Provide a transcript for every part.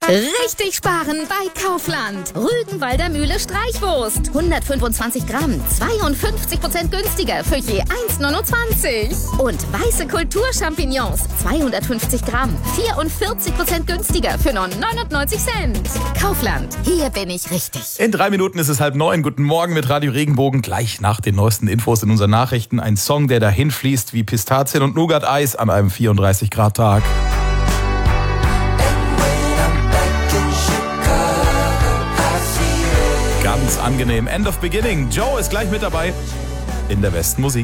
Richtig sparen bei Kaufland. Rügenwalder Mühle Streichwurst. 125 Gramm, 52% günstiger für je 1,29. Und weiße Kulturchampignons, 250 Gramm, 44% günstiger für nur 99 Cent. Kaufland, hier bin ich richtig. In 3 Minuten ist es 8:30. Guten Morgen mit Radio Regenbogen. Gleich nach den neuesten Infos in unseren Nachrichten. Ein Song, der dahin fließt wie Pistazien und Nougat-Eis an einem 34-Grad-Tag. Ganz angenehm. End of Beginning. Joe ist gleich mit dabei in der besten Musik.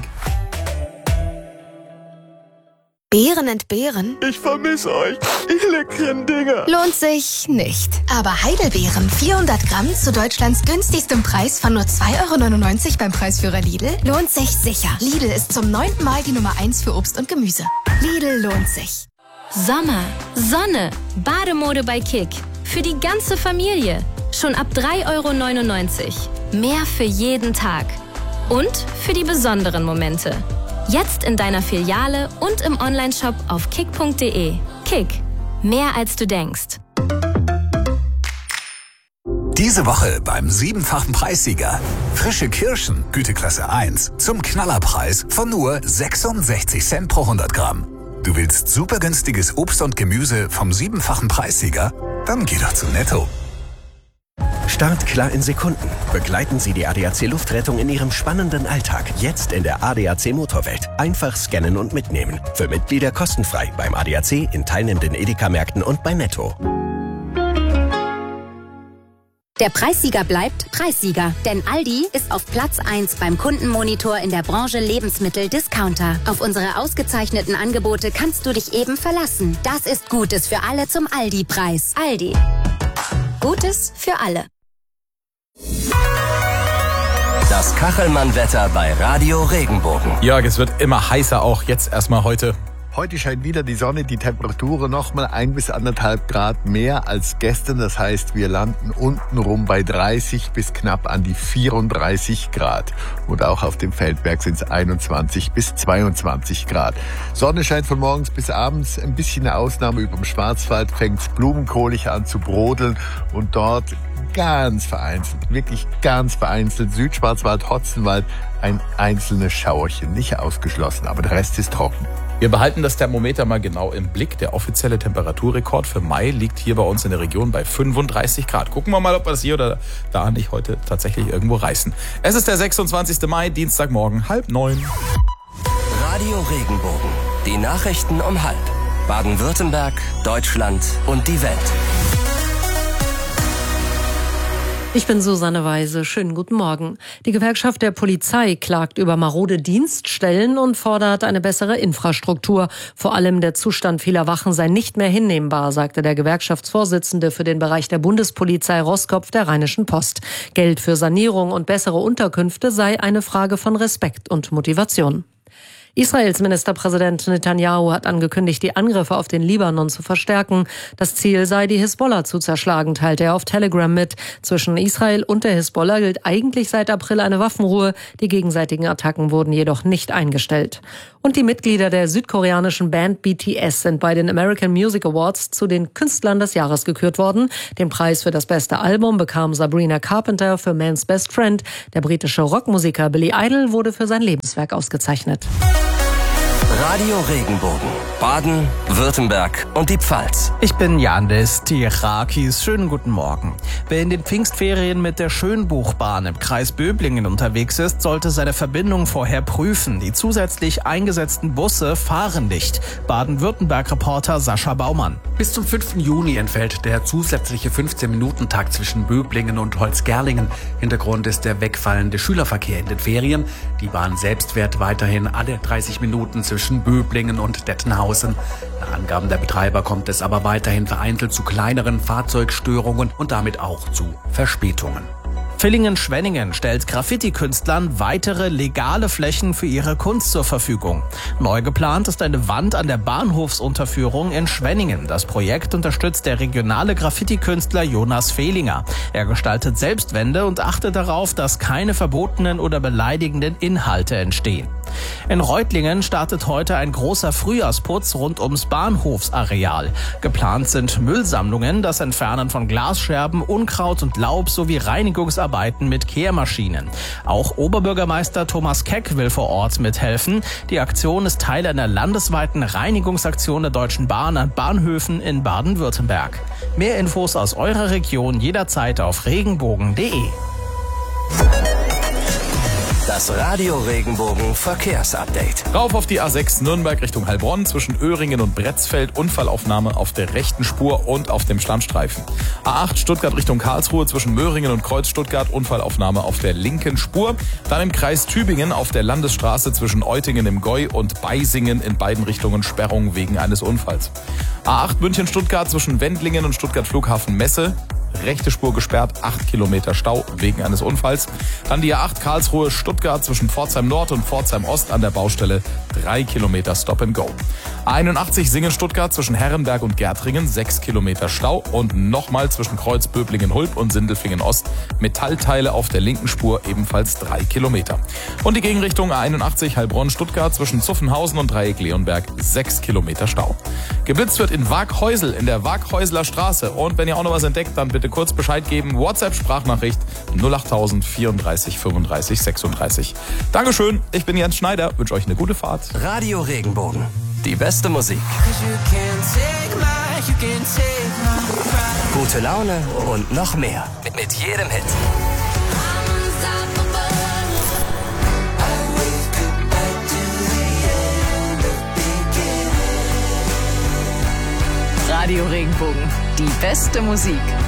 Beeren entbehren? Ich vermisse euch, ihr leckeren Dinger. Lohnt sich nicht. Aber Heidelbeeren, 400 Gramm zu Deutschlands günstigstem Preis von nur 2,99 € beim Preisführer Lidl, lohnt sich sicher. Lidl ist zum 9. Mal die Nummer 1 für Obst und Gemüse. Lidl lohnt sich. Sommer, Sonne, Bademode bei Kick. Für die ganze Familie. Schon ab 3,99 €. Mehr für jeden Tag. Und für die besonderen Momente. Jetzt in deiner Filiale und im Onlineshop auf kick.de. Kick. Mehr als du denkst. Diese Woche beim 7-fachen Preissieger. Frische Kirschen, Güteklasse 1, zum Knallerpreis von nur 66 Cent pro 100 Gramm. Du willst super günstiges Obst und Gemüse vom 7-fachen Preissieger? Dann geh doch zu Netto. Startklar in Sekunden. Begleiten Sie die ADAC Luftrettung in Ihrem spannenden Alltag. Jetzt in der ADAC Motorwelt. Einfach scannen und mitnehmen. Für Mitglieder kostenfrei beim ADAC, in teilnehmenden Edeka-Märkten und bei Netto. Der Preissieger bleibt Preissieger, denn Aldi ist auf Platz 1 beim Kundenmonitor in der Branche Lebensmittel-Discounter. Auf unsere ausgezeichneten Angebote kannst du dich eben verlassen. Das ist Gutes für alle zum Aldi-Preis. Aldi. Gutes für alle. Das Kachelmann-Wetter bei Radio Regenbogen. Jörg, es wird immer heißer, auch jetzt erstmal heute. Heute scheint wieder die Sonne, die Temperatur nochmal 1 bis 1,5 Grad mehr als gestern. Das heißt, wir landen untenrum bei 30 bis knapp an die 34 Grad. Und auch auf dem Feldberg sind es 21 bis 22 Grad. Sonne scheint von morgens bis abends. Ein bisschen eine Ausnahme über dem Schwarzwald. Fängt es blumenkohlig an zu brodeln. Und dort ganz vereinzelt, wirklich ganz vereinzelt, Südschwarzwald, Hotzenwald, ein einzelnes Schauerchen. Nicht ausgeschlossen, aber der Rest ist trocken. Wir behalten das Thermometer mal genau im Blick. Der offizielle Temperaturrekord für Mai liegt hier bei uns in der Region bei 35 Grad. Gucken wir mal, ob wir das hier oder da nicht heute tatsächlich irgendwo reißen. Es ist der 26. Mai, Dienstagmorgen, 8:30. Radio Regenbogen. Die Nachrichten um 8:30. Baden-Württemberg, Deutschland und die Welt. Ich bin Susanne Weise. Schönen guten Morgen. Die Gewerkschaft der Polizei klagt über marode Dienststellen und fordert eine bessere Infrastruktur. Vor allem der Zustand vieler Wachen sei nicht mehr hinnehmbar, sagte der Gewerkschaftsvorsitzende für den Bereich der Bundespolizei Roskopf der Rheinischen Post. Geld für Sanierung und bessere Unterkünfte sei eine Frage von Respekt und Motivation. Israels Ministerpräsident Netanyahu hat angekündigt, die Angriffe auf den Libanon zu verstärken. Das Ziel sei, die Hisbollah zu zerschlagen, teilte er auf Telegram mit. Zwischen Israel und der Hisbollah gilt eigentlich seit April eine Waffenruhe. Die gegenseitigen Attacken wurden jedoch nicht eingestellt. Und die Mitglieder der südkoreanischen Band BTS sind bei den American Music Awards zu den Künstlern des Jahres gekürt worden. Den Preis für das beste Album bekam Sabrina Carpenter für Man's Best Friend. Der britische Rockmusiker Billy Idol wurde für sein Lebenswerk ausgezeichnet. Radio Regenbogen. Baden, Württemberg und die Pfalz. Ich bin Yannis Tirakis. Schönen guten Morgen. Wer in den Pfingstferien mit der Schönbuchbahn im Kreis Böblingen unterwegs ist, sollte seine Verbindung vorher prüfen. Die zusätzlich eingesetzten Busse fahren nicht. Baden-Württemberg-Reporter Sascha Baumann. Bis zum 5. Juni entfällt der zusätzliche 15-Minuten-Takt zwischen Böblingen und Holzgerlingen. Hintergrund ist der wegfallende Schülerverkehr in den Ferien. Die Bahn selbst fährt weiterhin alle 30 Minuten zwischen Böblingen und Dettenhausen. Nach Angaben der Betreiber kommt es aber weiterhin vereinzelt zu kleineren Fahrzeugstörungen und damit auch zu Verspätungen. Villingen-Schwenningen stellt Graffiti-Künstlern weitere legale Flächen für ihre Kunst zur Verfügung. Neu geplant ist eine Wand an der Bahnhofsunterführung in Schwenningen. Das Projekt unterstützt der regionale Graffiti-Künstler Jonas Fehlinger. Er gestaltet selbst Wände und achtet darauf, dass keine verbotenen oder beleidigenden Inhalte entstehen. In Reutlingen startet heute ein großer Frühjahrsputz rund ums Bahnhofsareal. Geplant sind Müllsammlungen, das Entfernen von Glasscherben, Unkraut und Laub sowie Reinigungsarbeiten mit Kehrmaschinen. Auch Oberbürgermeister Thomas Keck will vor Ort mithelfen. Die Aktion ist Teil einer landesweiten Reinigungsaktion der Deutschen Bahn an Bahnhöfen in Baden-Württemberg. Mehr Infos aus eurer Region jederzeit auf regenbogen.de. Das Radio Regenbogen Verkehrsupdate. Rauf auf die A6 Nürnberg Richtung Heilbronn zwischen Öhringen und Bretzfeld. Unfallaufnahme auf der rechten Spur und auf dem Standstreifen. A8 Stuttgart Richtung Karlsruhe zwischen Möhringen und Kreuz Stuttgart. Unfallaufnahme auf der linken Spur. Dann im Kreis Tübingen auf der Landesstraße zwischen Eutingen im Gäu und Beisingen in beiden Richtungen Sperrung wegen eines Unfalls. A8 München Stuttgart zwischen Wendlingen und Stuttgart Flughafen Messe. Rechte Spur gesperrt, 8 Kilometer Stau wegen eines Unfalls. Dann die A8 Karlsruhe Stuttgart zwischen Pforzheim Nord und Pforzheim Ost an der Baustelle, 3 Kilometer Stop and Go. A81 Singen Stuttgart zwischen Herrenberg und Gärtringen, 6 Kilometer Stau und nochmal zwischen Kreuz Böblingen-Hulb und Sindelfingen Ost. Metallteile auf der linken Spur, ebenfalls 3 Kilometer. Und die Gegenrichtung A81 Heilbronn Stuttgart zwischen Zuffenhausen und Dreieck Leonberg, 6 Kilometer Stau. Geblitzt wird in Waaghäusel in der Waaghäusler Straße. Und wenn ihr auch noch was entdeckt, dann bitte kurz Bescheid geben. WhatsApp-Sprachnachricht 08000 34 35 36. Dankeschön, ich bin Jens Schneider, wünsche euch eine gute Fahrt. Radio Regenbogen. Die beste Musik. Gute Laune und noch mehr. Mit jedem Hit. Radio Regenbogen. Die beste Musik.